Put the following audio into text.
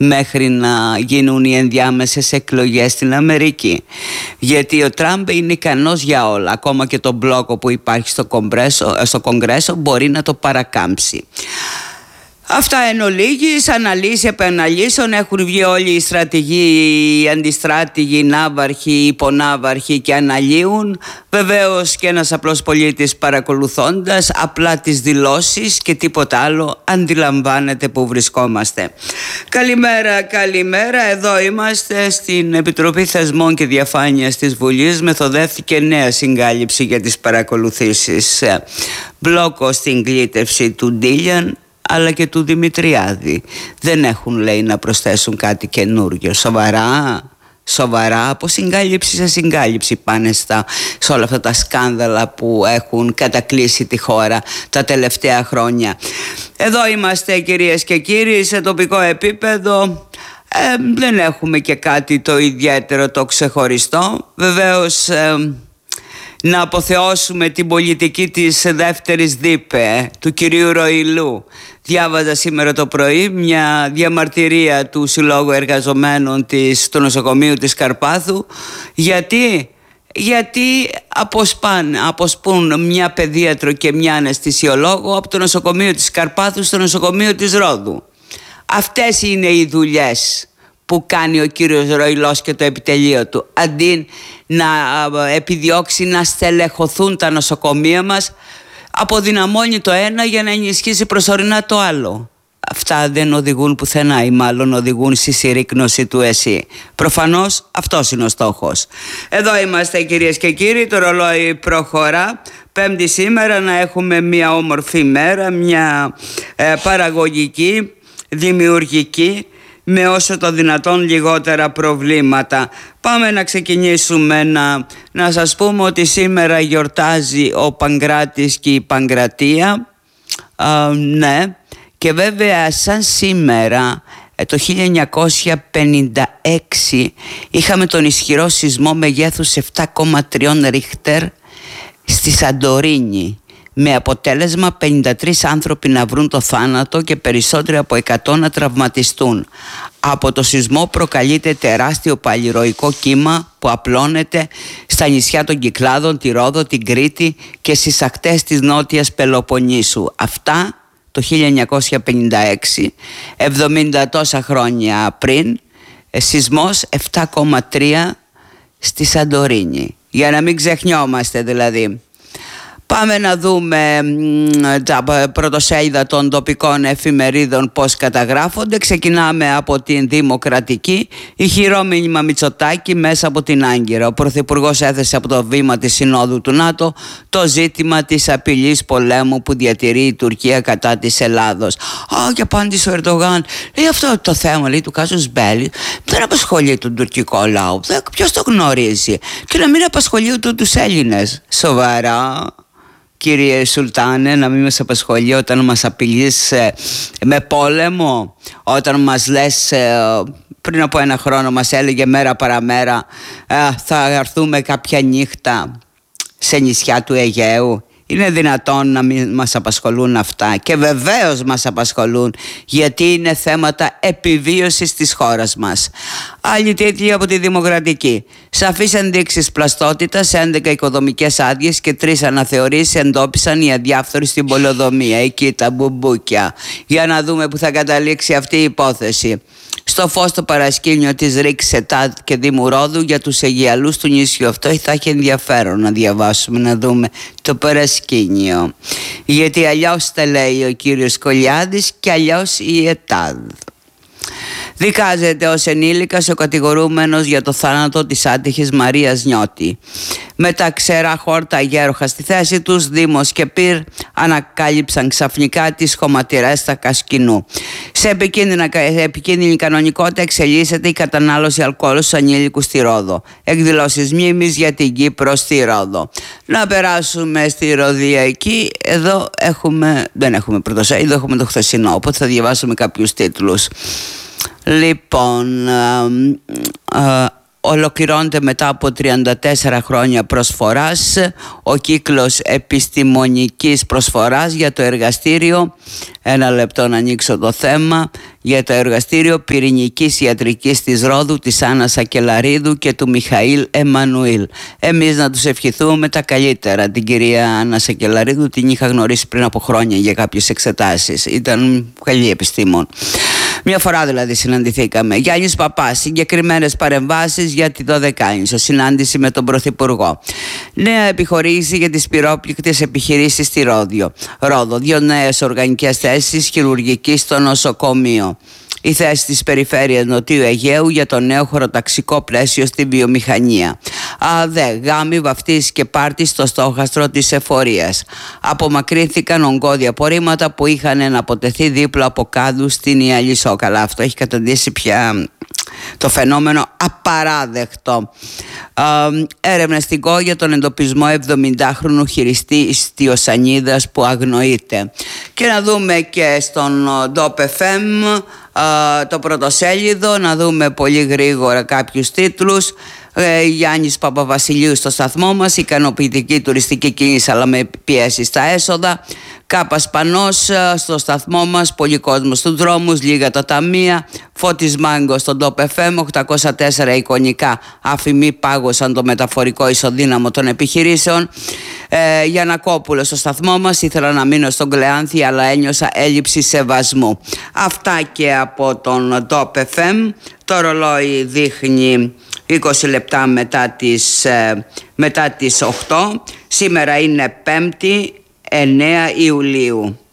μέχρι να γίνουν οι ενδιάμεσες εκλογές στην Αμερική. Γιατί ο Τραμπ είναι ικανός για όλα. Ακόμα και το μπλόκο που υπάρχει στο Κογκρέσο μπορεί να το παρακάμψει. Αυτά εν ολίγης, αναλύσεις επαναλύσεων. Έχουν βγει όλοι οι στρατηγοί, οι αντιστράτηγοι, οι ναύαρχοι, οι υποναύαρχοι και αναλύουν. Βεβαίως και ένας απλός πολίτης παρακολουθώντας απλά τις δηλώσεις και τίποτα άλλο αντιλαμβάνεται που βρισκόμαστε. Καλημέρα, καλημέρα. Εδώ είμαστε στην Επιτροπή Θεσμών και Διαφάνειας της Βουλής. Μεθοδεύτηκε νέα συγκάλυψη για τις παρακολουθήσεις. Μπλόκο στην κλήτευση του Ντίλιαν αλλά και του Δημητριάδη. Δεν έχουν, λέει, να προσθέσουν κάτι καινούργιο. Σοβαρά, από συγκάλυψη σε συγκάλυψη πάνε σε όλα αυτά τα σκάνδαλα που έχουν κατακλείσει τη χώρα τα τελευταία χρόνια. Εδώ είμαστε, κυρίες και κύριοι, σε τοπικό επίπεδο. Δεν έχουμε και κάτι το ιδιαίτερο, το ξεχωριστό. Βεβαίως να αποθεώσουμε την πολιτική της δεύτερης ΔΥΠΕ, του κυρίου Ροηλού. Διάβαζα σήμερα το πρωί μια διαμαρτυρία του Συλλόγου Εργαζομένων του νοσοκομείου της Καρπάθου. Γιατί αποσπούν μια παιδίατρο και μια αναισθησιολόγο από το νοσοκομείο της Καρπάθου στο νοσοκομείο της Ρόδου. Αυτές είναι οι δουλειές που κάνει ο κύριος Ροηλός και το επιτελείο του. Αντί να επιδιώξει να στελεχωθούν τα νοσοκομεία μας, αποδυναμώνει το ένα για να ενισχύσει προσωρινά το άλλο. Αυτά δεν οδηγούν πουθενά, ή μάλλον οδηγούν στη συρρίκνωση του ΕΣΥ. Προφανώς αυτός είναι ο στόχος. Εδώ είμαστε, κυρίες και κύριοι, το ρολόι προχωρά. Πέμπτη σήμερα, να έχουμε μια όμορφη μέρα, μια παραγωγική, δημιουργική, με όσο το δυνατόν λιγότερα προβλήματα. Πάμε να ξεκινήσουμε να σας πούμε ότι σήμερα γιορτάζει ο Παγκράτης και η Παγκρατία. Ναι, και βέβαια σαν σήμερα το 1956 είχαμε τον ισχυρό σεισμό μεγέθους 7,3 Ρίχτερ στη Σαντορίνη, με αποτέλεσμα 53 άνθρωποι να βρουν το θάνατο και περισσότεροι από 100 να τραυματιστούν. Από το σεισμό προκαλείται τεράστιο παλιροϊκό κύμα που απλώνεται στα νησιά των Κυκλάδων, τη Ρόδο, την Κρήτη και στις ακτές της Νότιας Πελοποννήσου. Αυτά το 1956, 70 τόσα χρόνια πριν, σεισμός 7,3 στη Σαντορίνη. Για να μην ξεχνιόμαστε δηλαδή. Πάμε να δούμε τα πρωτοσέλιδα των τοπικών εφημερίδων πώς καταγράφονται. Ξεκινάμε από την Δημοκρατική. Ηχηρό μήνυμα Μητσοτάκη μέσα από την Άγκυρα. Ο Πρωθυπουργός έθεσε από το βήμα της Συνόδου του ΝΑΤΟ το ζήτημα της απειλής πολέμου που διατηρεί η Τουρκία κατά της Ελλάδος. Και απάντησε ο Ερντογάν, λέει, αυτό το θέμα, λέει, του κάσους Μπέλη δεν απασχολεί τον τουρκικό λαό. Ποιος το γνωρίζει? Και να μην απασχολεί ούτε τους Έλληνες. Σοβαρά, κύριε Σουλτάνε, να μην μας απασχολεί όταν μας απειλείς με πόλεμο, όταν μας λες πριν από ένα χρόνο μας έλεγε μέρα παραμέρα θα έρθουμε κάποια νύχτα σε νησιά του Αιγαίου. Είναι δυνατόν να μην μας απασχολούν αυτά? Και βεβαίως μας απασχολούν, γιατί είναι θέματα επιβίωσης της χώρας μας. Άλλη τίτλοι από τη Δημοκρατική. Σαφείς ενδείξεις πλαστότητας, 11 οικοδομικές άδειες και 3 αναθεωρήσεις εντόπισαν οι αδιάφθοροι στην πολεοδομία. Εκεί τα μπουμπούκια. Για να δούμε που θα καταλήξει αυτή η υπόθεση. Στο φως το παρασκήνιο της Ρήξης ΕΤΑΔ και Δήμου Ρόδου για τους Αιγιαλούς του νησιού. Αυτό θα έχει ενδιαφέρον να διαβάσουμε, να δούμε το παρασκήνιο. Γιατί αλλιώς τα λέει ο κύριος Κολιάδης και αλλιώς η ΕΤΑΔ. Δικάζεται ως ενήλικας ο κατηγορούμενος για το θάνατο της άτυχης Μαρίας Νιώτη. Με τα ξερά χόρτα γέροχα στη θέση τους, Δήμος και Πυρ ανακάλυψαν ξαφνικά τις χωματιρές στα Κασκινού. Σε επικίνδυνη κανονικότητα εξελίσσεται η κατανάλωση αλκοόλου στους ανήλικους στη Ρόδο. Εκδηλώσεις μνήμης για την Κύπρο στη Ρόδο. Να περάσουμε στη Ροδιακή. Εδώ δεν έχουμε πρωτοσέλιδο, έχουμε το χθεσινό, οπότε θα διαβάσουμε κάποιους τίτλους. Λοιπόν, ο Ολοκληρώνεται μετά από 34 χρόνια προσφοράς ο κύκλος επιστημονικής προσφοράς για το εργαστήριο, ένα λεπτό να ανοίξω το θέμα, για το εργαστήριο πυρηνικής ιατρικής της Ρόδου, της Άννας Σακελαρίδου και του Μιχαήλ Εμμανουήλ. Εμείς να τους ευχηθούμε τα καλύτερα. Την κυρία Άννα Σακελαρίδου την είχα γνωρίσει πριν από χρόνια για κάποιες εξετάσεις. Ήταν καλή επιστήμον. Μια φορά δηλαδή συναντηθήκαμε. Γιάννης Παπάς, συγκεκριμένες παρεμβάσεις για τη 12ης, συνάντηση με τον Πρωθυπουργό. Νέα επιχορήγηση για τις πυρόπληκτες επιχειρήσεις στη Ρόδο. 2 νέες οργανικές θέσεις χειρουργικής στο νοσοκομείο. Η θέση της περιφέρειας Νοτιού Αιγαίου για το νέο χωροταξικό πλαίσιο στη βιομηχανία. ΑΔΕ, γάμοι, βαφτίσεις και πάρτι στο στόχαστρο της εφορίας. Απομακρύνθηκαν ογκώδια απορρίμματα που είχαν εναποτεθεί δίπλα από κάδους στην Ιαλισσό. Καλά, αυτό έχει καταντήσει πια το φαινόμενο απαράδεκτο. Έρευνες στην ΚΟ για τον εντοπισμό 70χρονου χειριστή ιστιοσανίδας που αγνοείται. Και να δούμε και στον DOP-FM το πρωτοσέλιδο, να δούμε πολύ γρήγορα κάποιους τίτλους. Γιάννης Παπαβασιλείου στο σταθμό μας, ικανοποιητική τουριστική κίνηση αλλά με πιέση στα έσοδα. Κάπας Πανός στο σταθμό μας, πολλοί κόσμος στους δρόμους, λίγα τα ταμεία. Φώτης Μάγκο στον DOP-FM, 804 εικονικά αφημοί πάγωσαν το μεταφορικό ισοδύναμο των επιχειρήσεων. Γιαννακόπουλο στο σταθμό μας, ήθελα να μείνω στον Κλεάνθη αλλά ένιωσα έλλειψη σεβασμού. Αυτά και από τον DOP-FM. Το ρολόι δείχνει 20 λεπτά μετά τις 8. Σήμερα είναι 5η 9 Ιουλίου.